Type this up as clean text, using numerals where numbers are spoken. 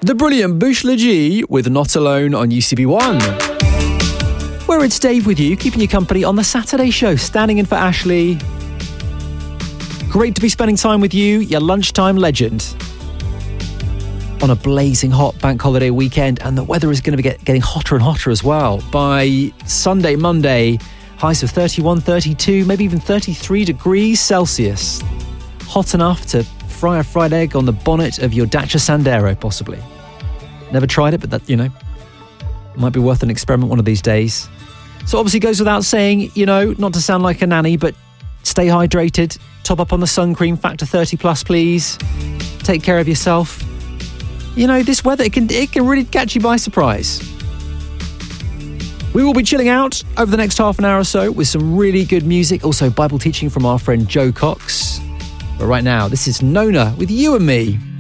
The brilliant Bouchla G with Not Alone on UCB1. Where it's Dave with you, keeping you company on the Saturday show, standing in for Ashley. Great to be spending time with you, your lunchtime legend. On a blazing hot bank holiday weekend, and the weather is going to be getting hotter and hotter as well. By Sunday, Monday, highs of 31, 32, maybe even 33 degrees Celsius. Hot enough to fry a fried egg on the bonnet of your Dacia Sandero, possibly. Never tried it, but that, might be worth an experiment one of these days. So obviously goes without saying, not to sound like a nanny, but stay hydrated, top up on the sun cream, factor 30 plus, please. Take care of yourself. This weather, it can really catch you by surprise. We will be chilling out over the next half an hour or so with some really good music, also Bible teaching from our friend Joe Cox. But right now, this is Nona with You and Me.